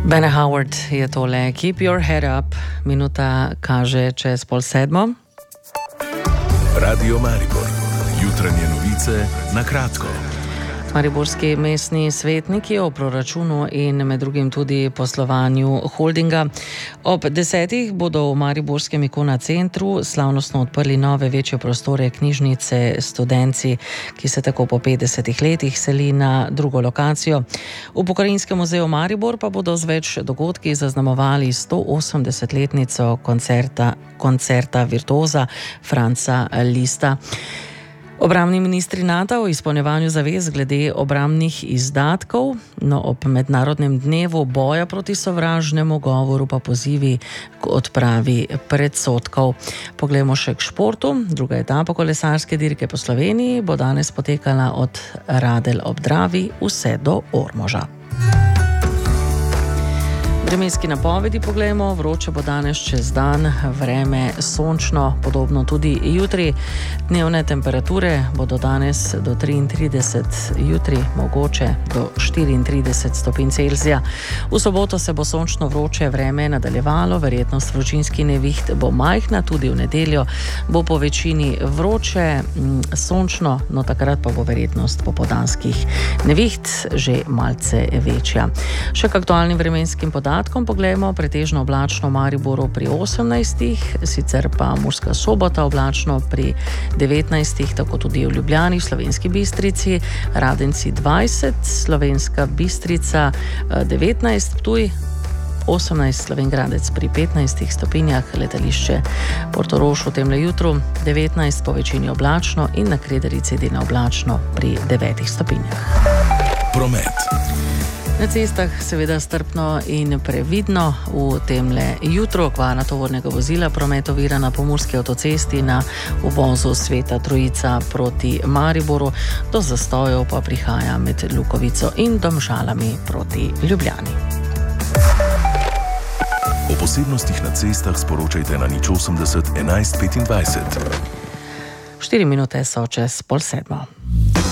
Bene Howard je tole. Keep your head up. Minuta kaže čez 6:30. Radio Maribor. Jutranje novice na kratko. Mariborski mestni svetniki o proračunu in med drugim tudi poslovanju holdinga. Ob 10:00 bodo v Mariborskem Ikona centru slavnostno odprli nove večje prostore knjižnice Studenci, ki se tako po 50 letih seli na drugo lokacijo. V Pokrajinskem muzeju Maribor pa bodo z več dogodki zaznamovali 180-letnico koncerta virtuoza Franca Lista. Obrambni ministri NATO o izpolnjevanju zavez glede obrambnih izdatkov, no ob mednarodnem dnevu boja proti sovražnemu govoru pa pozivi k odpravi predsodkov. Poglejmo še k športu. Druga etapa kolesarske dirke po Sloveniji bo danes potekala od Radelj ob Dravi vse do Ormoža. Vremenski napovedi poglejmo. Vroče bo danes čez dan, vreme sončno, podobno tudi jutri. Dnevne temperature bodo danes do 33, jutri mogoče do 34 stopinj Celzija. V soboto se bo sončno vroče vreme nadaljevalo, verjetnost vročinskih neviht bo majhna, tudi v nedeljo bo po večini vroče, sončno, no takrat pa bo verjetnost popoldanskih neviht že malce večja. Še k aktualnim vremenskim podatkom poglejmo. Pretežno oblačno v Mariboru pri 18, sicer pa Murska Sobota oblačno pri 19, tako tudi v Ljubljani, v Slovenski Bistrici, Radenci 20, Slovenska Bistrica 19, Ptuj 18, Slovenj Gradec pri 15 stopinjah, letališče Portorož v temle jutru 19, po večini oblačno in na Kredarici delno oblačno pri 9 stopinjah. Promet. Na cestah seveda strpno in previdno v temle jutro. Okvara tovornega vozila, promet ovira na Pomurski avtocesti na uvozu Sveta Trojica proti Mariboru, do zastojev pa prihaja med Lukovico in Domžalami proti Ljubljani. O posebnostih na cestah sporočajte na 080 11 25. 4 minute so čez 6:30.